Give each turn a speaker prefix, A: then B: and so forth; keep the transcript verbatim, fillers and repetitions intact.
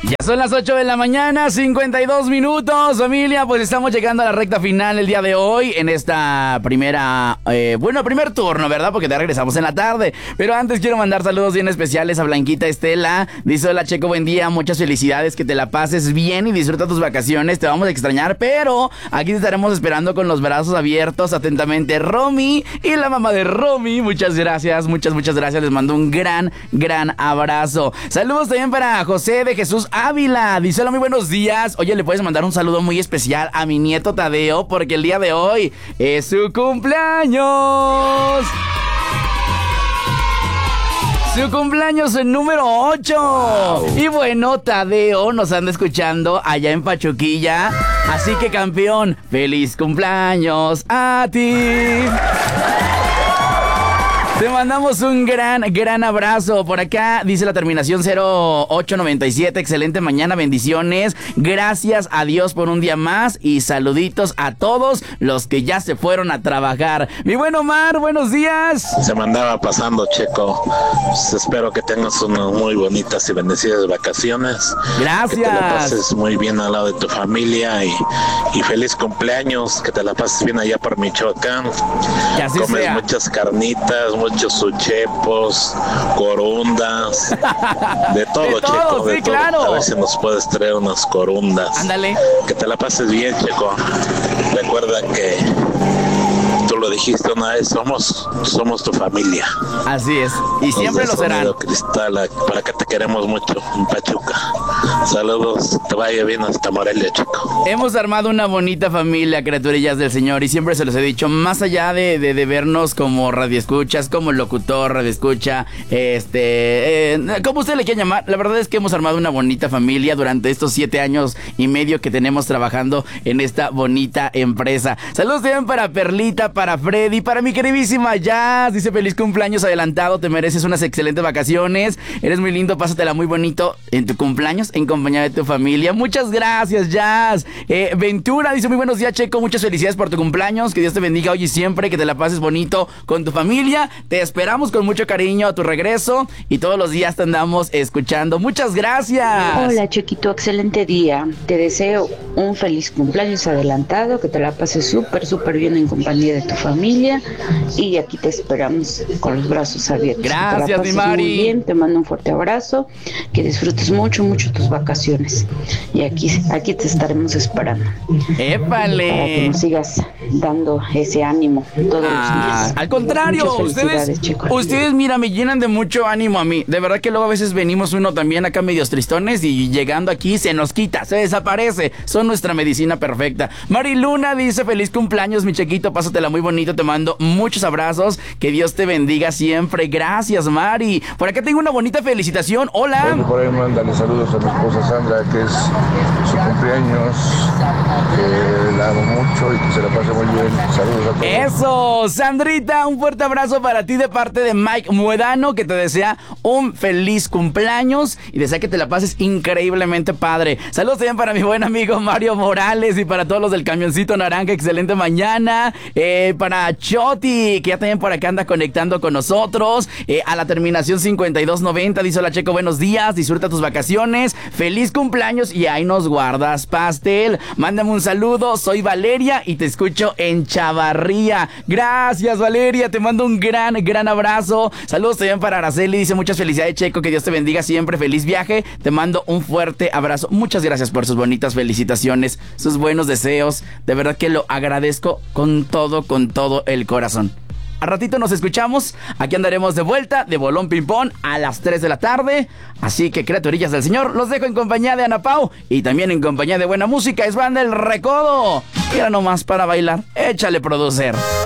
A: Ya son las ocho de la mañana, cincuenta y dos minutos, familia, pues estamos llegando a la recta final el día de hoy en esta primera, eh, bueno, primer turno, ¿verdad? Porque ya regresamos en la tarde, pero antes quiero mandar saludos bien especiales a Blanquita Estela. Dice: hola Checo, buen día, muchas felicidades, que te la pases bien y disfruta tus vacaciones, te vamos a extrañar, pero aquí te estaremos esperando con los brazos abiertos. Atentamente, Romy y la mamá de Romy. Muchas gracias, muchas, muchas gracias, les mando un gran, gran abrazo. Saludos también para José de Jesús Ávila. Dice: hola, muy buenos días. Oye, le puedes mandar un saludo muy especial a mi nieto Tadeo, porque el día de hoy es su cumpleaños. Su cumpleaños en número ocho. Wow. Y bueno, Tadeo nos anda escuchando allá en Pachuquilla. Así que, campeón, feliz cumpleaños a ti. Te mandamos un gran, gran abrazo. Por acá dice la terminación cero ocho noventa y siete. Excelente mañana, bendiciones. Gracias a Dios por un día más. Y saluditos a todos los que ya se fueron a trabajar. Mi buen Omar, buenos días.
B: Se me andaba pasando, Checo. Pues espero que tengas unas muy bonitas y bendecidas vacaciones.
A: Gracias.
B: Que te la pases muy bien al lado de tu familia. Y, y feliz cumpleaños. Que te la pases bien allá por Michoacán.
A: Que así
B: Comes
A: sea.
B: muchas carnitas, muchos suchepos, corundas, de todo,
A: de todo,
B: Checo, de
A: sí,
B: todo.
A: Claro.
B: A ver si nos puedes traer unas corundas.
A: Ándale.
B: Que te la pases bien, Checo. Recuerda que tú lo dijiste una vez, somos, somos tu familia.
A: Así es, y siempre lo serán.
B: Cristal, para que te queremos mucho en Pachuca. Saludos, te vaya bien hasta Morelia, Checo.
A: Hemos armado una bonita familia, criaturillas del Señor, y siempre se los he dicho, más allá de, de, de vernos como radioescuchas, como locutor, radioescucha, este, eh, como usted le quiera llamar, la verdad es que hemos armado una bonita familia durante estos siete años y medio que tenemos trabajando en esta bonita empresa. Saludos también para Perlita, para Freddy, para mi queridísima Jazz. Dice: feliz cumpleaños adelantado, te mereces unas excelentes vacaciones, eres muy lindo, pásatela muy bonito en tu cumpleaños en compañía de tu familia. Muchas gracias, Jazz. eh, Ventura dice: muy buenos días, Checo, muchas felicidades por tu cumpleaños, que Dios te bendiga hoy y siempre, que te la pases bonito con tu familia, te esperamos con mucho cariño a tu regreso y todos los días te andamos escuchando. Muchas gracias.
C: Hola, Chequito, excelente día, te deseo un feliz cumpleaños adelantado, que te la pases súper, súper bien en compañía de tu familia y aquí te esperamos con los brazos abiertos.
A: Gracias, mi Mari.
C: Muy bien, te mando un fuerte abrazo, que disfrutes mucho, mucho tus vacaciones y aquí, aquí te estaremos esperando.
A: ¡Épale!
C: Para que nos sigas dando ese ánimo todos
A: ah,
C: los días.
A: Al contrario, ustedes,
C: Checo.
A: ustedes, mira, me llenan de mucho ánimo a mí. De verdad que luego a veces venimos uno también acá medios tristones y llegando aquí se nos quita, se desaparece. Son nuestra medicina perfecta. Mari Luna dice: feliz cumpleaños, mi Chequito, pásatela muy bonito, te mando muchos abrazos, que Dios te bendiga siempre. Gracias, Mari. Por acá tengo una bonita felicitación. Hola.
D: Bueno, por ahí mándale saludos a mi esposa Sandra, que es su cumpleaños, que la amo mucho y que se la pase muy bien. Saludos a todos.
A: Eso, Sandrita, un fuerte abrazo para ti de parte de Mike Muedano, que te desea un feliz cumpleaños y desea que te la pases increíblemente padre. Saludos también para mi buen amigo Mario Morales y para todos los del camioncito naranja. Excelente mañana. Eh, para Choti, que ya también por acá anda conectando con nosotros. Eh, a la terminación cincuenta y dos noventa, dice: hola, Checo, buenos días, disfruta tus vacaciones, feliz cumpleaños y ahí nos guardas pastel. Mándame un saludo, soy Valeria y te escucho en Chavarría. Gracias, Valeria, te mando un gran, gran abrazo. Saludos también para Araceli, dice: muchas felicidades, Checo, que Dios te bendiga siempre, feliz viaje, te mando un fuerte abrazo. Muchas gracias por sus bonitas felicitaciones, sus buenos deseos, de verdad que lo agradezco con todo, con todo el corazón. Al ratito nos escuchamos, aquí andaremos de vuelta de Bolón Ping Pong a las tres de la tarde. Así que, criaturillas del Señor, los dejo en compañía de Ana Pau y también en compañía de buena música. Es Banda El Recodo. Mira nomás para bailar, échale, producer.